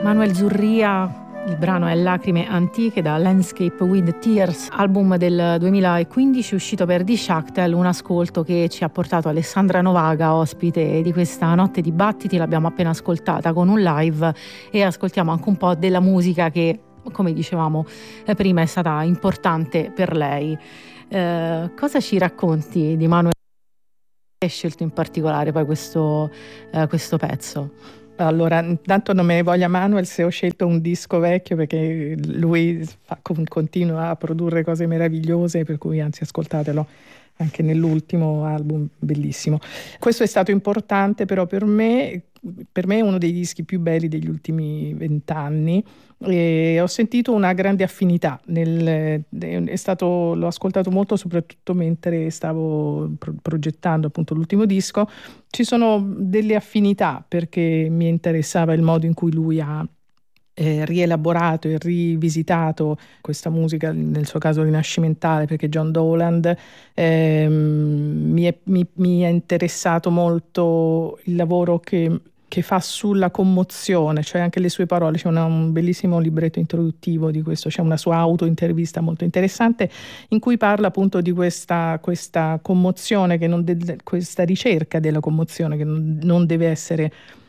Manuel Zurria, il brano è Lacrime Antiche da Landscape with Tears, album del 2015 uscito per Die Schachtel, un ascolto che ci ha portato Alessandra Novaga, ospite di questa notte dibattiti. L'abbiamo appena ascoltata con un live e ascoltiamo anche un po' della musica che, come dicevamo prima, è stata importante per lei. Cosa ci racconti di Manuel? Hai scelto in particolare poi questo pezzo? Allora, intanto non me ne voglia Manuel se ho scelto un disco vecchio, perché lui continua a produrre cose meravigliose, per cui anzi ascoltatelo anche nell'ultimo album, bellissimo. Questo è stato importante però per me è uno dei dischi più belli degli ultimi 20 anni e ho sentito una grande affinità. L'ho ascoltato molto soprattutto mentre stavo progettando appunto l'ultimo disco. Ci sono delle affinità perché mi interessava il modo in cui lui ha rielaborato e rivisitato questa musica, nel suo caso rinascimentale, perché John Dowland mi è interessato molto il lavoro che fa sulla commozione, cioè anche le sue parole. C'è un bellissimo libretto introduttivo di questo, c'è una sua autointervista molto interessante in cui parla appunto di questa commozione, questa ricerca della commozione che non deve essere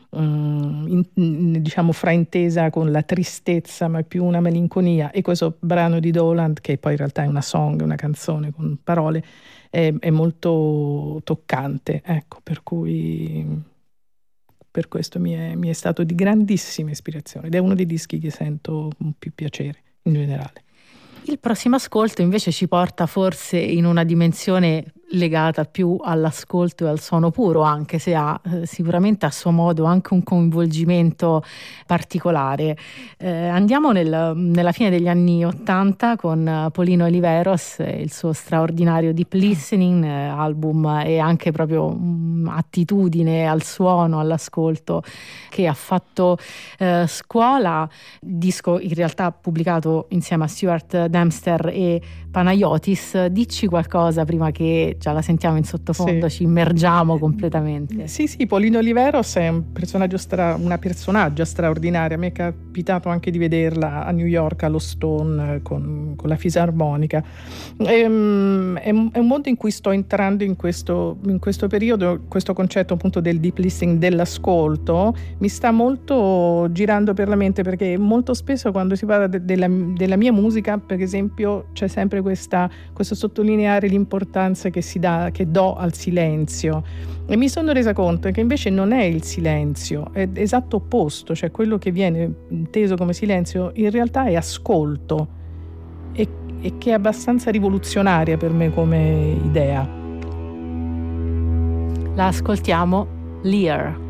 diciamo fraintesa con la tristezza, ma più una malinconia. E questo brano di Dowland, che poi in realtà è una canzone con parole, è molto toccante, ecco, per cui per questo mi è stato di grandissima ispirazione ed è uno dei dischi che sento con più piacere in generale. Il prossimo ascolto invece ci porta forse in una dimensione legata più all'ascolto e al suono puro, anche se ha sicuramente a suo modo anche un coinvolgimento particolare. Andiamo nella fine degli anni '80 con Polino Oliveros e il suo straordinario Deep Listening, album e anche proprio attitudine al suono, all'ascolto che ha fatto scuola, disco in realtà pubblicato insieme a Stuart Dempster e Panayotis. Dici qualcosa prima che già la sentiamo in sottofondo, sì. Ci immergiamo completamente. Sì, Polino Oliveros è una personaggia straordinaria. Mi è capitato anche di vederla a New York allo Stone con la fisarmonica. È un mondo in cui sto entrando in questo periodo. Questo concetto appunto del deep listening, dell'ascolto, mi sta molto girando per la mente, perché molto spesso quando si parla della mia musica, per esempio, c'è sempre questo sottolineare l'importanza che do al silenzio, e mi sono resa conto che invece non è il silenzio, è esatto opposto, cioè quello che viene inteso come silenzio in realtà è ascolto, e che è abbastanza rivoluzionaria per me come idea. La ascoltiamo, Lear.